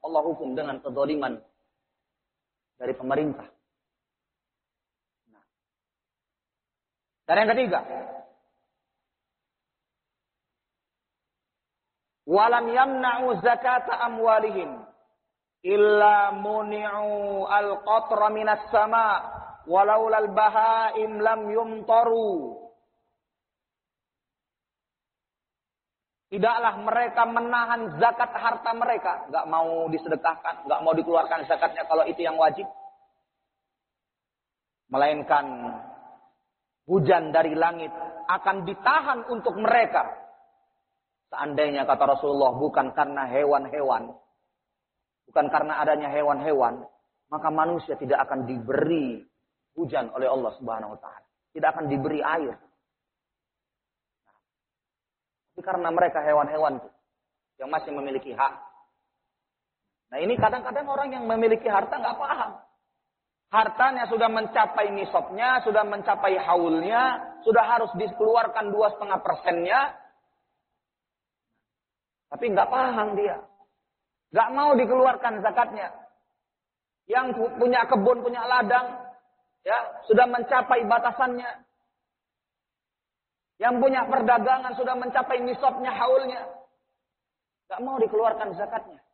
Allah hukum dengan kezaliman dari pemerintah. Dan yang ketiga, walam yamna'u zakata amwalihim illa muni'u al-qatra minas sama' walaula al-bahaim lam yumtaru. Tidaklah mereka menahan zakat harta mereka, enggak mau disedekahkan, enggak mau dikeluarkan zakatnya kalau itu yang wajib. Melainkan hujan dari langit akan ditahan untuk mereka. Seandainya kata Rasulullah bukan karena hewan-hewan, bukan karena adanya hewan-hewan, maka manusia tidak akan diberi hujan oleh Allah Subhanahu wa taala. Tidak akan diberi air. Tapi karena mereka hewan-hewan yang masih memiliki hak. Nah ini kadang-kadang orang yang memiliki harta nggak paham. Hartanya sudah mencapai nisabnya, sudah mencapai haulnya, sudah harus dikeluarkan 2,5%-nya. Tapi nggak paham dia. Nggak mau dikeluarkan zakatnya. Yang punya kebun, punya ladang, ya sudah mencapai batasannya. Yang punya perdagangan sudah mencapai nisabnya, haulnya. Nggak mau dikeluarkan zakatnya.